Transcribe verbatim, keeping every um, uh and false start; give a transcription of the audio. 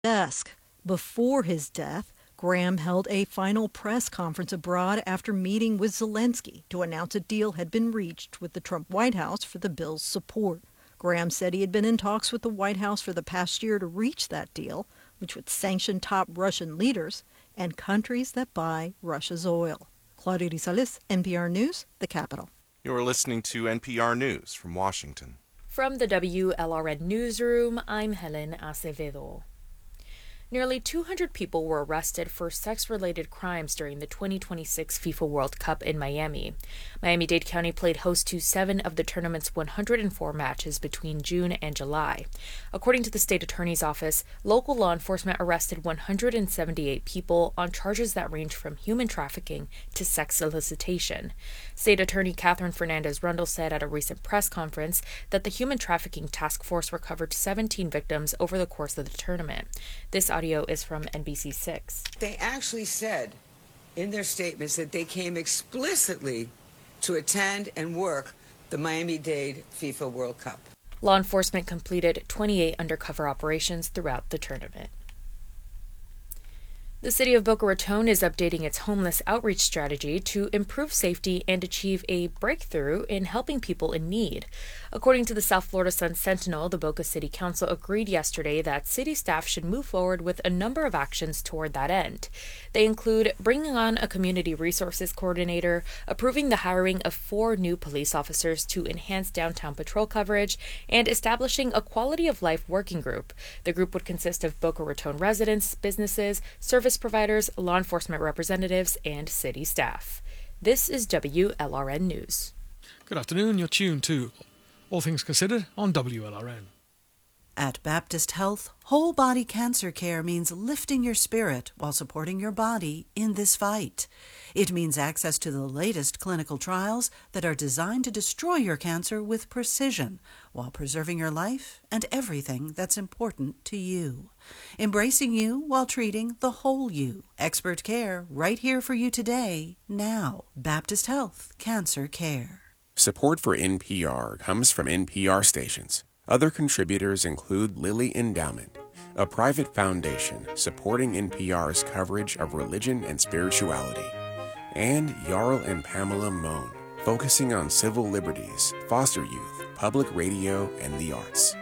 desk. Before his death, Graham held a final press conference abroad after meeting with Zelensky to announce a deal had been reached with the Trump White House for the bill's support. Graham said he had been in talks with the White House for the past year to reach that deal, which would sanction top Russian leaders and countries that buy Russia's oil. Claudia Rizales, N P R News, the Capitol. You're listening to N P R News from Washington. From the W L R N Newsroom, I'm Helen Acevedo. Nearly two hundred people were arrested for sex-related crimes during the twenty twenty-six FIFA World Cup in Miami. Miami-Dade County played host to seven of the tournament's one hundred four matches between June and July. According to the state attorney's office, local law enforcement arrested one hundred seventy-eight people on charges that range from human trafficking to sex solicitation. State Attorney Catherine Fernandez-Rundle said at a recent press conference that the Human Trafficking Task Force recovered seventeen victims over the course of the tournament. This audio is from N B C six. They actually said in their statements that they came explicitly to attend and work the Miami-Dade FIFA World Cup. Law enforcement completed twenty-eight undercover operations throughout the tournament. The city of Boca Raton is updating its homeless outreach strategy to improve safety and achieve a breakthrough in helping people in need. According to the South Florida Sun-Sentinel, the Boca City Council agreed yesterday that city staff should move forward with a number of actions toward that end. They include bringing on a community resources coordinator, approving the hiring of four new police officers to enhance downtown patrol coverage, and establishing a quality of life working group. The group would consist of Boca Raton residents, businesses, service providers, law enforcement representatives, and city staff. This is W L R N News. Good afternoon, you're tuned to All Things Considered on W L R N. At Baptist Health, whole body cancer care means lifting your spirit while supporting your body in this fight. It means access to the latest clinical trials that are designed to destroy your cancer with precision while preserving your life and everything that's important to you. Embracing you while treating the whole you. Expert care right here for you today, now. Baptist Health Cancer Care. Support for N P R comes from N P R stations. Other contributors include Lilly Endowment, a private foundation supporting N P R's coverage of religion and spirituality, and Jarl and Pamela Mohn, focusing on civil liberties, foster youth, public radio, and the arts.